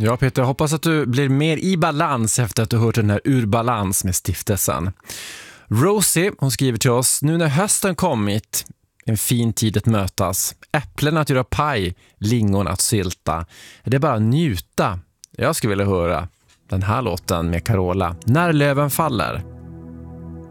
Ja Peter, jag hoppas att du blir mer i balans efter att du hört den här Ur balans med stiftelsen. Rosie, hon skriver till oss: nu när hösten kommit, en fin tid att mötas. Äpplen att göra paj, lingon att sylta. Det är bara att njuta. Jag skulle vilja höra den här låten med Carola, När löven faller.